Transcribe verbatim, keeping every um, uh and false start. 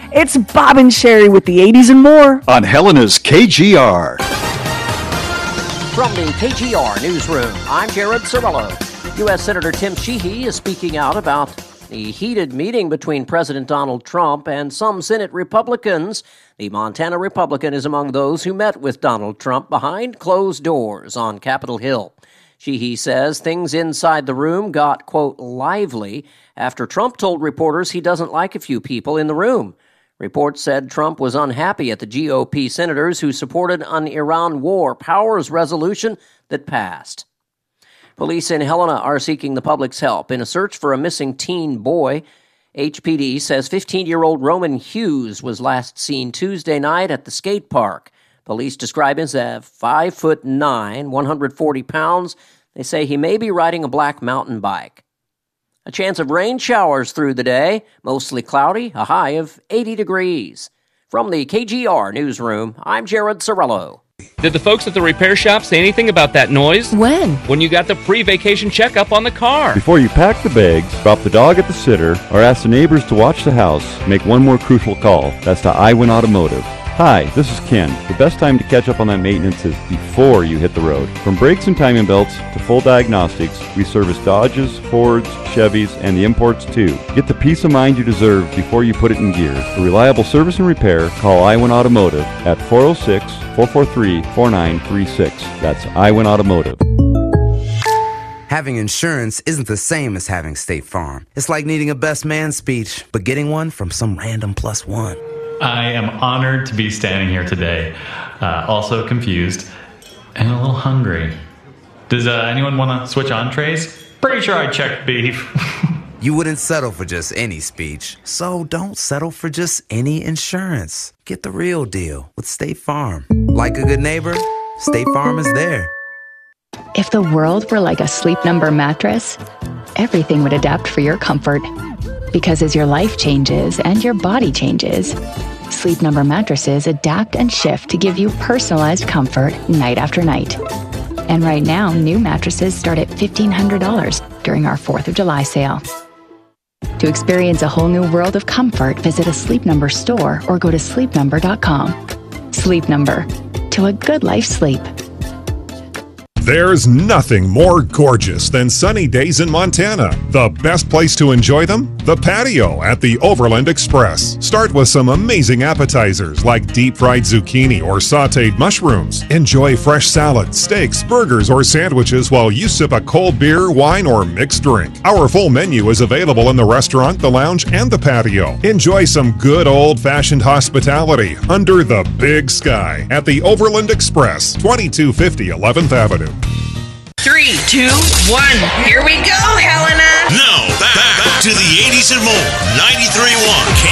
It's Bob and Sherry with the eighties and more on Helena's K G R. From the K G R newsroom, I'm Jared Cirillo. U S Senator Tim Sheehy is speaking out about the heated meeting between President Donald Trump and some Senate Republicans. The Montana Republican is among those who met with Donald Trump behind closed doors on Capitol Hill. Sheehy says things inside the room got, quote, lively after Trump told reporters he doesn't like a few people in the room. Reports said Trump was unhappy at the G O P senators who supported an Iran war powers resolution that passed. Police in Helena are seeking the public's help in a search for a missing teen boy. H P D says fifteen-year-old Roman Hughes was last seen Tuesday night at the skate park. Police describe him as five foot nine, one hundred forty pounds. They say he may be riding a black mountain bike. A chance of rain showers through the day, mostly cloudy, a high of eighty degrees. From the K G R newsroom, I'm Jared Cirillo. Did the folks at the repair shop say anything about that noise? When? When you got the pre-vacation checkup on the car. Before you pack the bags, drop the dog at the sitter, or ask the neighbors to watch the house, make one more crucial call. That's to iWin Automotive. Hi, this is Ken. The best time to catch up on that maintenance is before you hit the road. From brakes and timing belts to full diagnostics, we service Dodges, Fords, Chevys, and the imports too. Get the peace of mind you deserve before you put it in gear. For reliable service and repair, call iWin Automotive at four oh six, four four three, four nine three six. That's iWin Automotive. Having insurance isn't the same as having State Farm. It's like needing a best man speech, but getting one from some random plus one. I am honored to be standing here today, uh, also confused and a little hungry. Does uh, anyone want to switch entrees? Pretty sure I checked beef. You wouldn't settle for just any speech, so don't settle for just any insurance. Get the real deal with State Farm. Like a good neighbor, State Farm is there. If the world were like a Sleep Number mattress, everything would adapt for your comfort. Because as your life changes and your body changes, Sleep Number mattresses adapt and shift to give you personalized comfort night after night. And right now, new mattresses start at fifteen hundred dollars during our fourth of July sale. To experience a whole new world of comfort, visit a Sleep Number store or go to sleep number dot com. Sleep Number. To a good life's sleep. There's nothing more gorgeous than sunny days in Montana. The best place to enjoy them? The patio at the Overland Express. Start with some amazing appetizers like deep-fried zucchini or sautéed mushrooms. Enjoy fresh salads, steaks, burgers, or sandwiches while you sip a cold beer, wine, or mixed drink. Our full menu is available in the restaurant, the lounge, and the patio. Enjoy some good old-fashioned hospitality under the big sky at the Overland Express, twenty-two fifty eleventh Avenue. Three, two, one, here we go, Helena! Now, back, back to the eighties and more, ninety-three point one